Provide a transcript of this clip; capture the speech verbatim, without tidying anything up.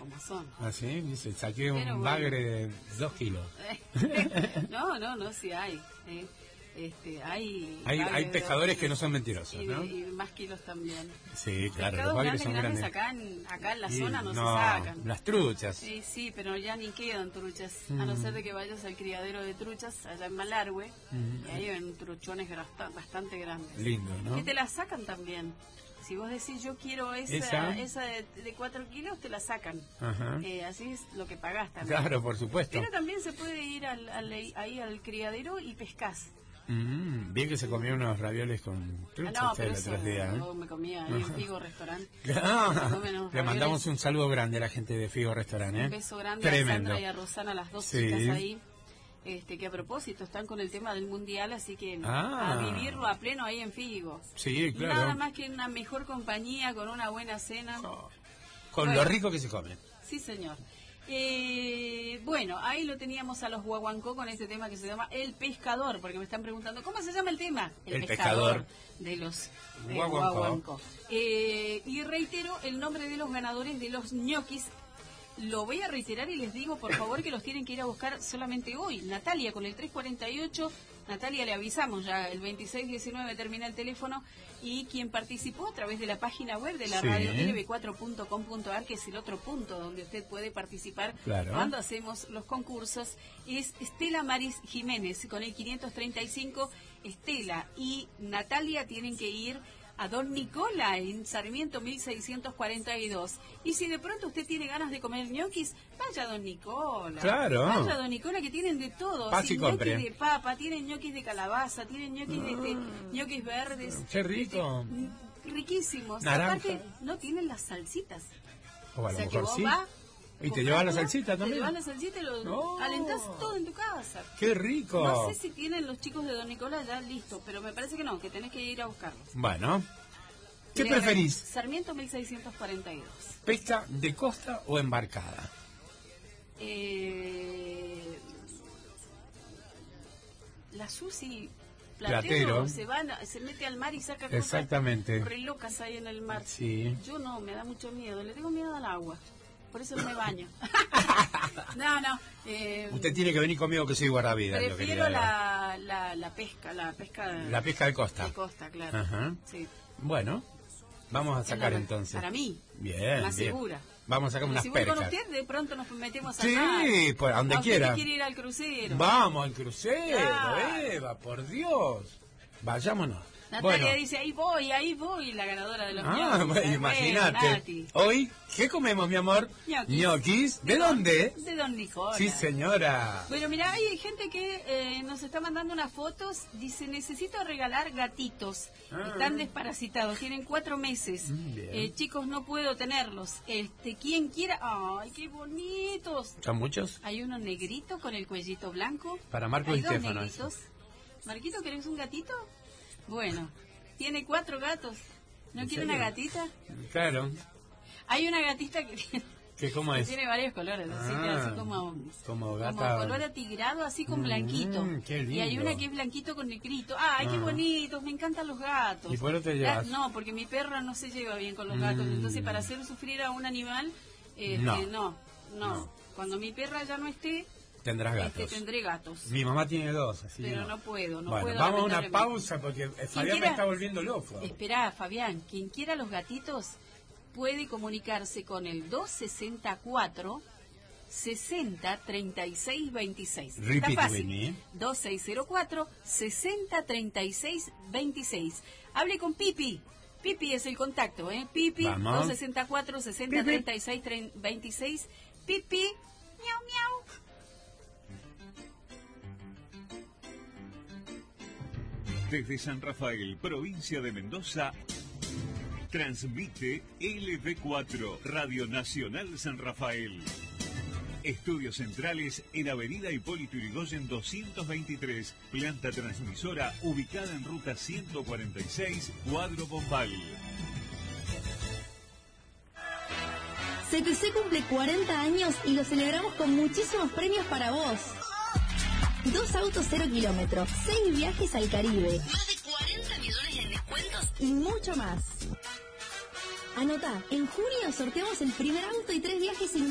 Amazon. Ah, sí, dice, saqué un Pero bueno. bagre de dos kilos. no, no, no, sí hay. ¿eh? Este, hay Hay, hay pescadores que no son mentirosos, y, ¿no? Y más kilos también. Sí, claro, Pescados los bagres grandes, son grandes grandes. acá en, acá en la Y zona no, no, se sacan. las truchas. Sí, sí, pero ya ni quedan truchas. Mm. A no ser de que vayas al criadero de truchas allá en Malargüe. Mm. Y ahí ven truchones grasta- bastante grandes. Lindo, ¿no? Que te la sacan también. Si vos decís yo quiero esa, ¿Esa? esa de, de cuatro kilos, te la sacan. Ajá. Eh, así es lo que pagás también. Claro, por supuesto. Pero también se puede ir al, al- ahí al criadero y pescás. Mm, bien que se comió unos ravioles con Ah, trucha no, usted pero el eso otro día, ¿eh? yo me comía ahí en Figo Restaurant. Ah, Se comen unos le ravioles. mandamos un saludo grande a la gente de Figo Restaurant, ¿eh? Un beso grande Tremendo. a Sandra y a Rosana, las dos Sí. chicas ahí. Este, que a propósito están con el tema del mundial, así que Ah. a vivirlo a pleno ahí en Figo. Sí, claro. Nada más que una mejor compañía, con una buena cena. Oh, con Bueno. lo rico que se come. Sí, señor. Eh, bueno, ahí lo teníamos a los guaguancó con este tema que se llama El Pescador, porque me están preguntando, ¿cómo se llama el tema? El Pescador. De los eh, Guaguancó. guaguancó. Eh, y reitero el nombre de los ganadores de los ñoquis. Lo voy a reiterar y les digo, por favor, que los tienen que ir a buscar solamente hoy. Natalia, con el tres cuarenta y ocho, Natalia, le avisamos ya, el veintiséis diecinueve termina el teléfono, y quien participó a través de la página web de la Sí. radio L B cuatro punto com punto a r, que es el otro punto donde usted puede participar Claro. cuando hacemos los concursos, es Estela Maris Jiménez, con el quinientos treinta y cinco. Estela y Natalia tienen que ir a Don Nicola en Sarmiento mil seiscientos cuarenta y dos. Y si de pronto usted tiene ganas de comer ñoquis, vaya a Don Nicola. Claro. Vaya a Don Nicola, que tienen de todo. Pase y ñoquis compre. de papa, tienen ñoquis de calabaza, tienen ñoquis de, de ñoquis verdes. Qué rico. Este, riquísimos. Naranja. Aparte, no tienen las salsitas. O a O lo sea que mejor vos sí. vas, Y te comprás llevas la todo, salsita Te también. llevas la salsita y lo Oh. calentás todo en tu casa. Qué rico. No sé si tienen los chicos de Don Nicola ya listo, pero me parece que no, que tenés que ir a buscarlos. Bueno, ¿qué Le- preferís? Sarmiento mil seiscientos cuarenta y dos. ¿Pesca de costa o embarcada? Eh, la Susi Platero. Platero se van, a- se mete al mar y saca Exactamente. cosas re locas ahí en el mar. Sí. Yo no, me da mucho miedo, le tengo miedo al agua. Por eso no me baño. no, no. Eh, Usted tiene que venir conmigo que soy guardavidas. lo prefiero quería- la, la, la pesca, la pesca de, La pesca de costa. de costa, claro. Ajá. Sí. Bueno, vamos a sacar Es la- entonces. Para mí, Bien, más bien. segura. Vamos a sacar Porque unas si voy con percas. usted, de pronto nos metemos a Sí, mar. pues, a donde ¿A usted quiera. que quiere ir al crucero? Vamos al crucero, Claro. Eva, por Dios. Vayámonos. Natalia Bueno. dice, ahí voy, ahí voy, la ganadora de los Ah, ñoquis. bueno, Eh, imagínate. Nati. Hoy, ¿qué comemos, mi amor? Ñoquis. Ñoquis. ¿De dónde? De Don Nicola. Sí, señora. Bueno, mira, hay gente que eh, nos está mandando unas fotos. Dice, necesito regalar gatitos. Ah. Están desparasitados, tienen cuatro meses. Mm, bien. Eh, chicos, no puedo tenerlos. Este, quien quiera... ¡Ay, qué bonitos! ¿Son muchos? Hay uno negrito con el cuellito blanco. Para Marco Hay y dos Stefano, negritos. Marquito, ¿querés un gatito? Bueno, tiene cuatro gatos. ¿No ¿En quiere serio? una gatita? Claro. Hay una gatita que tiene, ¿Qué, ¿Cómo que es? tiene varios colores, así, que Ah, así como, como gata. como color atigrado, así con Mm, blanquito. qué Y hay lindo. una que es blanquito con negrito. ¡Ay, qué Ah. bonitos! Me encantan los gatos. ¿Y por qué te La- llevas? no, porque mi perra no se lleva bien con los gatos. Mm. Entonces, para hacer sufrir a un animal, eh, No. eh, no, no, No. Cuando mi perra ya no esté, Tendrás este, gatos. tendré gatos. Mi mamá tiene dos, así Pero no. no puedo, no bueno, puedo, vamos a una lamentablemente. pausa porque eh, Fabián me quiera- está volviendo loco. Esperá, Fabián, quien quiera los gatitos puede comunicarse con el dos sesenta y cuatro sesenta treinta y seis veintiséis. Está Repeat fácil. with me. dos seis cero cuatro sesenta treinta y seis veintiséis. Hable con Pipi. Pipi es el contacto, ¿eh? Pipi, Vamos. dos sesenta y cuatro sesenta Pipi. treinta y seis veintiséis. Pipi, miau, miau. Desde San Rafael, provincia de Mendoza, transmite L B cuatro, Radio Nacional San Rafael. Estudios centrales en Avenida Hipólito Yrigoyen doscientos veintitrés, planta transmisora ubicada en ruta ciento cuarenta y seis, Cuadro Bombal. C T C cumple cuarenta años y lo celebramos con muchísimos premios para vos. Dos autos cero kilómetros, seis viajes al Caribe, más de cuarenta millones en descuentos y mucho más. Anotá, en junio sorteamos el primer auto y tres viajes sin